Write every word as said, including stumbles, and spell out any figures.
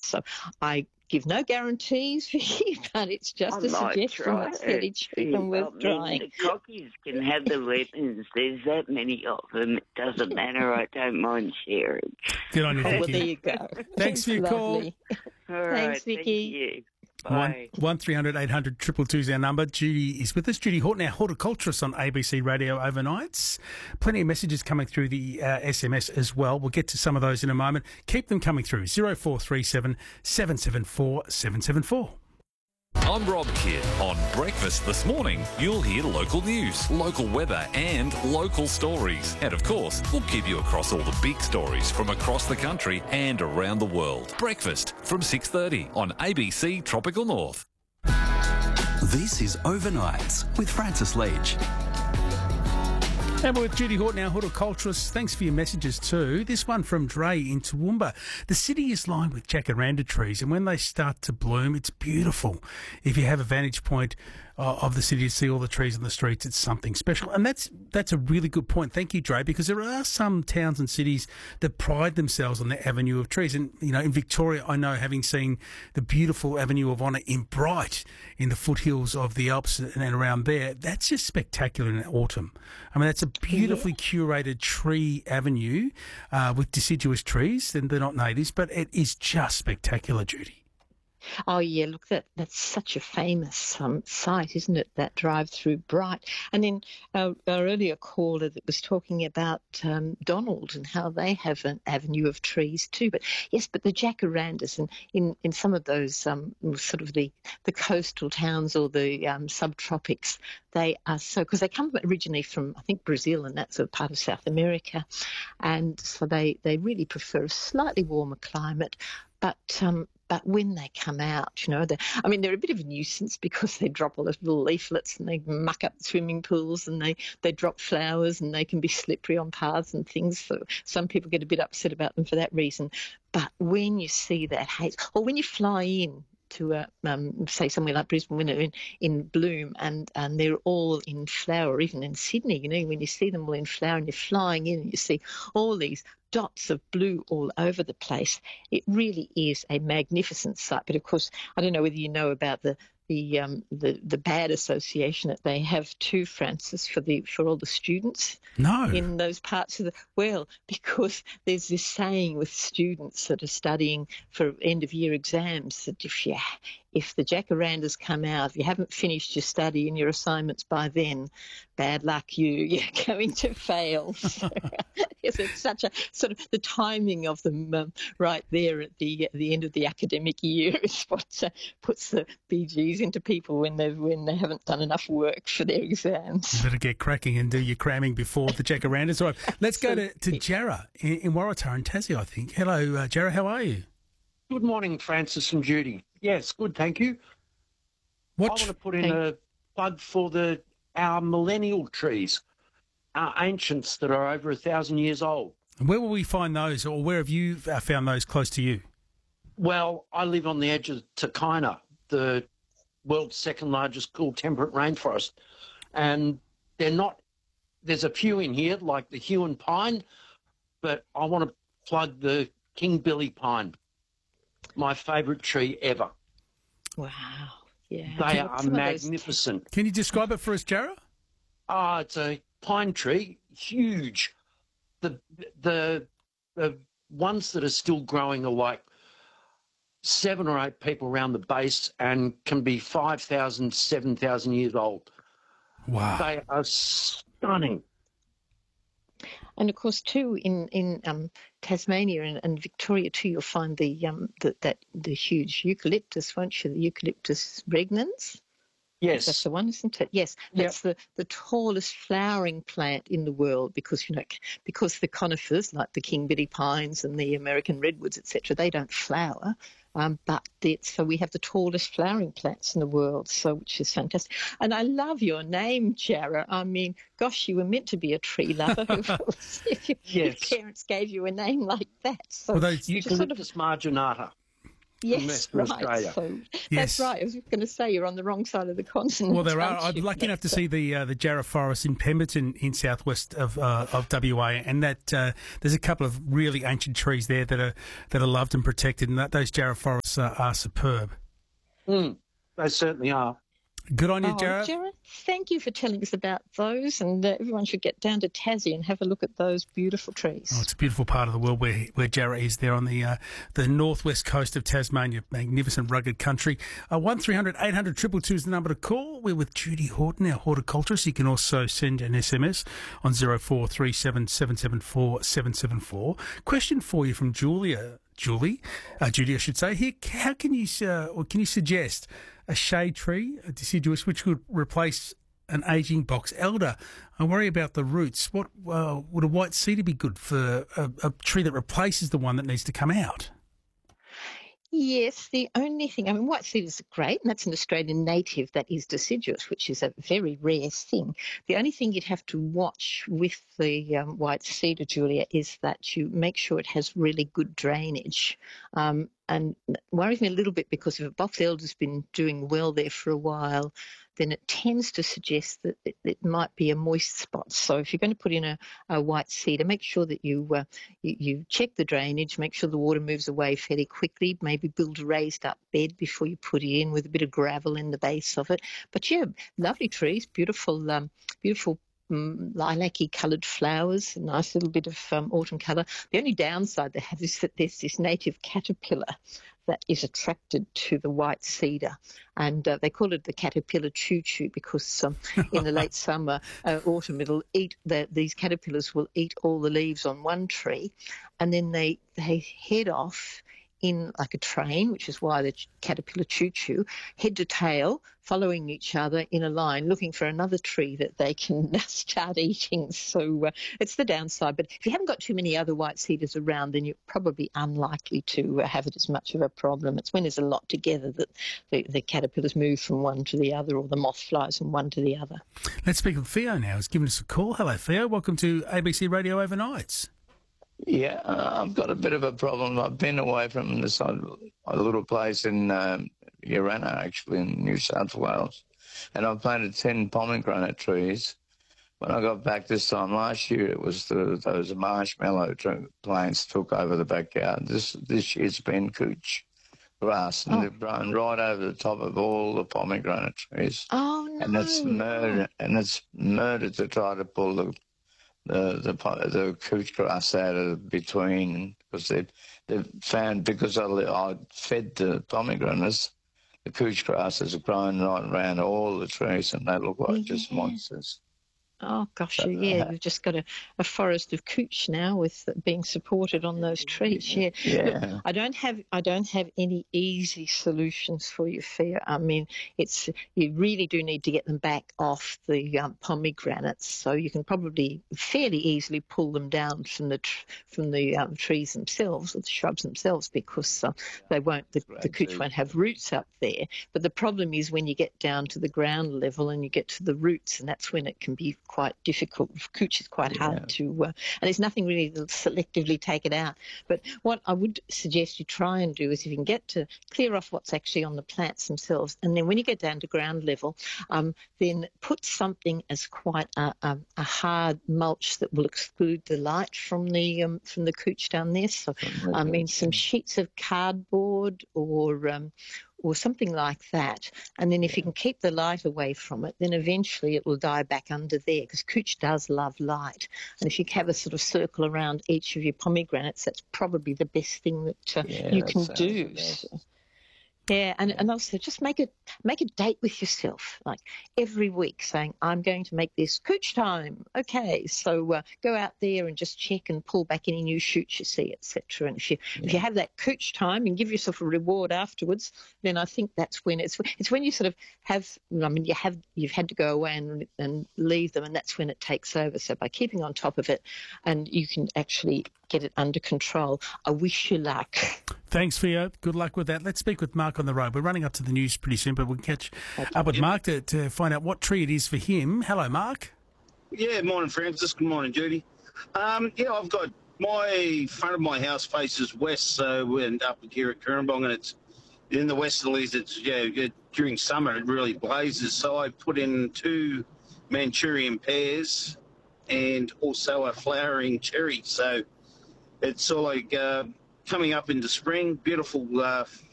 So I give no guarantees, but it's just I a might suggestion try that's fairly it. cheap and worth I mean, trying. the cockies can have the lemons. There's that many of them. It doesn't matter. I don't mind sharing. Good on you, Oh, Vicky. well, there you go. Thanks for your call. Lovely. All right, Thanks, thank Vicky. you. One Bye. one three hundred eight hundred triple two is our number. Judy is with us. Judy Horton, our horticulturist on A B C Radio overnights. Plenty of messages coming through the uh, S M S as well. We'll get to some of those in a moment. Keep them coming through. Zero four three seven seven seven four seven seven four. I'm Rob Kidd. On Breakfast this morning, you'll hear local news, local weather and local stories. And of course, we'll keep you across all the big stories from across the country and around the world. Breakfast from six thirty on A B C Tropical North. This is Overnights with Francis Leach. And we're with Judy Horton, our horticulturist. Thanks for your messages too. This one from Dre in Toowoomba. The city is lined with jacaranda trees, and when they start to bloom, it's beautiful. If you have a vantage point uh, of the city to see all the trees on the streets, it's something special. And that's that's a really good point. Thank you, Dre, because there are some towns and cities that pride themselves on their avenue of trees. And, you know, in Victoria, I know, having seen the beautiful Avenue of Honour in Bright, in the foothills of the Alps and around there, that's just spectacular in autumn. I mean, that's a beautifully curated tree avenue uh, with deciduous trees, and they're not natives, but it is just spectacular, Judy. Oh, yeah, look, that that's such a famous um, site, isn't it, that drive through Bright. And then our, our earlier caller that was talking about um, Donald and how they have an avenue of trees too. But yes, but the jacarandas and in, in some of those um, sort of the, the coastal towns or the um, subtropics, they are so, because they come originally from, I think, Brazil, and that's a part of South America. And so they, they really prefer a slightly warmer climate. But um, but when they come out, you know, I mean, they're a bit of a nuisance because they drop all those little leaflets and they muck up the swimming pools and they, they drop flowers and they can be slippery on paths and things. So some people get a bit upset about them for that reason. But when you see that haze, or when you fly in to, uh, um, say, somewhere like Brisbane, when they're in, in bloom and, and they're all in flower, even in Sydney, you know, when you see them all in flower and you're flying in and you see all these dots of blue all over the place, it really is a magnificent sight. But, of course, I don't know whether you know about the the um, the, the bad association that they have too, Francis, for the for all the students No. in those parts of the, well, because there's this saying with students that are studying for end of year exams that if you if the jacarandas come out, if you haven't finished your study and your assignments by then, bad luck you, you're going to fail. So, it's such a sort of the timing of them um, right there at the at the end of the academic year is what uh, puts the B Gs into people when they when they haven't done enough work for their exams. You better get cracking and do your cramming before the jacarandas arrive. Let's go to, to Jarrah in, in Waratah in Tassie, I think. Hello, uh, Jarrah, how are you? Good morning, Francis and Judy. Yes, good, thank you. What I want tr- to put in a plug for the our millennial trees, our ancients that are over a thousand years old. Where will we find those, or where have you uh, found those close to you? Well, I live on the edge of Takina, the world's second largest cool temperate rainforest, and they're not. There's a few in here, like the Huon pine, but I want to plug the King Billy pine, my favourite tree ever. Wow, yeah. They Some are of those- magnificent. Can you describe it for us, Jarrah? Ah, it's a pine tree, huge. The the the ones that are still growing are like seven or eight people around the base and can be five thousand, seven thousand years old. Wow. They are stunning. And of course, too, in in um, Tasmania and, and Victoria too, you'll find the um the, that the huge eucalyptus, won't you? The Eucalyptus regnans. That's Yes. the one, isn't it? Yes, that's the, the tallest flowering plant in the world because, you know, because the conifers like the King Billy pines and the American redwoods, et cetera, they don't flower. Um, but it's, so we have the tallest flowering plants in the world, so which is fantastic. And I love your name, Jarrah. I mean, gosh, you were meant to be a tree lover if your, Yes. your parents gave you a name like that. So Well, those you just sort of, Eucalyptus marginata. Yes, west of right. Australia. So Yes. that's right. I was going to say you're on the wrong side of the continent. Well, there are. aren't I'm you? lucky enough to That's- see the uh, the Jarrah Forest in Pemberton in southwest of uh, of W A, and that uh, there's a couple of really ancient trees there that are that are loved and protected, and that those Jarrah forests uh, are superb. Mm, they certainly are. Good on you, Oh, Jarrah. Jarrah, thank you for telling us about those, and uh, everyone should get down to Tassie and have a look at those beautiful trees. Oh, it's a beautiful part of the world where where Jarrah is there on the uh, the northwest coast of Tasmania, magnificent rugged country. Uh, one three hundred eight hundred two two two is the number to call. We're with Judy Horton, our horticulturist. You can also send an S M S on zero four three seven seven seven four seven seven four. Question for you from Julia, Julie, uh, Judy, I should say. Here, how can you uh, or can you suggest a shade tree, a deciduous, which could replace an ageing box elder? I worry about the roots. What uh, would a white cedar be good for a, a tree that replaces the one that needs to come out? Yes, the only thing, I mean, white cedar is great, and that's an Australian native that is deciduous, which is a very rare thing. The only thing you'd have to watch with the um, white cedar, Julia, is that you make sure it has really good drainage. Um, and it worries me a little bit because if a box elder's been doing well there for a while, then it tends to suggest that it, it might be a moist spot. So if you're going to put in a, a white cedar, make sure that you, uh, you you check the drainage, make sure the water moves away fairly quickly, maybe build a raised up bed before you put it in with a bit of gravel in the base of it. But yeah, lovely trees, beautiful, um, beautiful Um, lilac-y coloured flowers, a nice little bit of um, autumn colour. The only downside they have is that there's this native caterpillar that is attracted to the white cedar, and uh, they call it the caterpillar choo-choo because um, in the late summer, uh, autumn, it'll eat the, these caterpillars will eat all the leaves on one tree, and then they they head off in like a train, which is why the caterpillar choo-choo, head to tail, following each other in a line, looking for another tree that they can start eating. So uh, it's the downside. But if you haven't got too many other white cedars around, then you're probably unlikely to uh, have it as much of a problem. It's when there's a lot together that the, the caterpillars move from one to the other, or the moth flies from one to the other. Let's speak with Theo now. He's given us a call. Hello, Theo. Welcome to A B C Radio Overnights. Yeah, uh, I've got a bit of a problem. I've been away from this uh, a little place in um, Urana, actually, in New South Wales, and I've planted ten pomegranate trees. When I got back this time last year, it was the, those marshmallow tree plants took over the backyard. This this year's been couch grass, and Oh. they've grown right over the top of all the pomegranate trees. Oh, no. And it's murder, and it's murder to try to pull the the the, po- the couch grass out of between, because they they've found, because I, I fed the pomegranates, the couch grasses have grown right around all the trees, and they look like just Yeah. monsters. Oh, gosh, So, yeah, uh, you've just got a, a forest of couch now with being supported on those trees. Yeah. Yeah. Look, I don't have I don't have any easy solutions for you, Fia. I mean, it's you really do need to get them back off the um, pomegranates, so you can probably fairly easily pull them down from the tr- from the um, trees themselves, or the shrubs themselves, because uh, they won't the, the couch too. won't have roots up there. But the problem is when you get down to the ground level and you get to the roots, and that's when it can be quite difficult. Couch is quite Yeah. hard to, uh, and there's nothing really to selectively take it out. But what I would suggest you try and do is, if you can get to clear off what's actually on the plants themselves, and then when you get down to ground level, um, then put something as quite a, a, a hard mulch that will exclude the light from the um, from the couch down there. So, I mean, some sheets of cardboard or um, or something like that. And then if you can keep the light away from it, then eventually it will die back under there, because couch does love light. And if you have a sort of circle around each of your pomegranates, that's probably the best thing that uh, Yeah, you that can sounds the do. best. So- yeah, and, and also just make a make a date with yourself, like every week, saying, I'm going to make this couch time. Okay, so uh, go out there and just check and pull back any new shoots you see, et cetera. And if you if you have that couch time and give yourself a reward afterwards, then I think that's when it's it's when you sort of have. I mean, you have you've had to go away and and leave them, and that's when it takes over. So by keeping on top of it, and you can actually get it under control. I wish you luck. Thanks, Theo. Good luck with that. Let's speak with Mark on the road. We're running up to the news pretty soon, but we'll catch up with Mark to, to find out what tree it is for him. Hello, Mark. Yeah, morning, Francis. Good morning, Judy. Um, yeah, I've got my front of my house faces west, so we end up here at Currumbong, and it's in the westerlies, it's yeah, it, during summer it really blazes. So I put in two Manchurian pears and also a flowering cherry. So it's all like uh, coming up into spring, beautiful uh,